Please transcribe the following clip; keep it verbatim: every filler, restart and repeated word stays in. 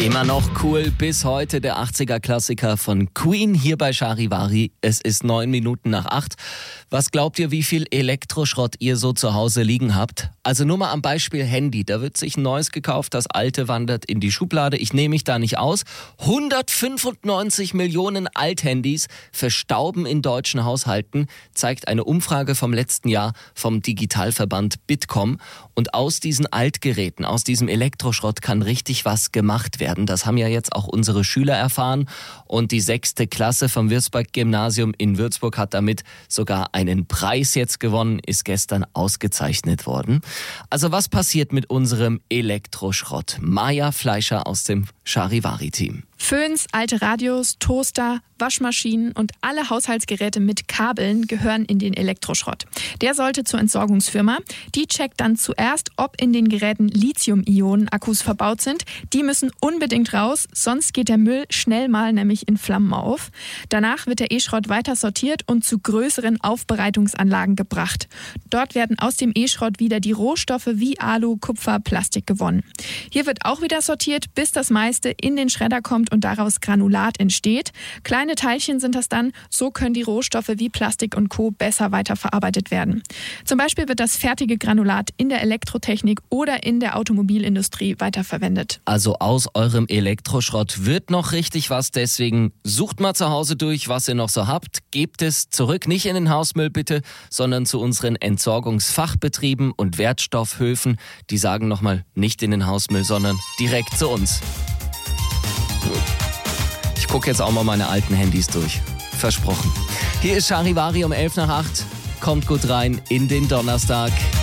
Immer noch cool, bis heute der achtziger-Klassiker von Queen hier bei Charivari. Es ist neun Minuten nach acht. Was glaubt ihr, wie viel Elektroschrott ihr so zu Hause liegen habt? Also nur mal am Beispiel Handy. Da wird sich ein neues gekauft, das alte wandert in die Schublade. Ich nehme mich da nicht aus. hundertfünfundneunzig Millionen Althandys verstauben in deutschen Haushalten, zeigt eine Umfrage vom letzten Jahr vom Digitalverband Bitkom. Und aus diesen Altgeräten, aus diesem Elektroschrott kann richtig was gemacht werden. Das haben ja jetzt auch unsere Schüler erfahren. Und die sechste Klasse vom Würzburg-Gymnasium in Würzburg hat damit sogar einen Preis jetzt gewonnen, ist gestern ausgezeichnet worden. Also was passiert mit unserem Elektroschrott? Maja Fleischer aus dem Charivari-Team. Föhns, alte Radios, Toaster, Waschmaschinen und alle Haushaltsgeräte mit Kabeln gehören in den Elektroschrott. Der sollte zur Entsorgungsfirma. Die checkt dann zuerst, ob in den Geräten Lithium-Ionen-Akkus verbaut sind. Die müssen unbedingt raus, sonst geht der Müll schnell mal nämlich in Flammen auf. Danach wird der E-Schrott weiter sortiert und zu größeren Aufbereitungsanlagen gebracht. Dort werden aus dem E-Schrott wieder die Rohstoffe wie Alu, Kupfer, Plastik gewonnen. Hier wird auch wieder sortiert, bis das meiste in den Schredder kommt und daraus Granulat entsteht. Kleine Teilchen sind das dann, so können die Rohstoffe wie Plastik und Co. besser weiterverarbeitet werden. Zum Beispiel wird das fertige Granulat in der Elektrotechnik oder in der Automobilindustrie weiterverwendet. Also aus eurem Elektroschrott wird noch richtig was, deswegen sucht mal zu Hause durch, was ihr noch so habt. Gebt es zurück, nicht in den Hausmüll bitte, sondern zu unseren Entsorgungsfachbetrieben und Wertstoffhöfen. Die sagen nochmal nicht in den Hausmüll, sondern direkt zu uns. Ich gucke jetzt auch mal meine alten Handys durch. Versprochen. Hier ist Charivari um elf nach acht. Kommt gut rein in den Donnerstag.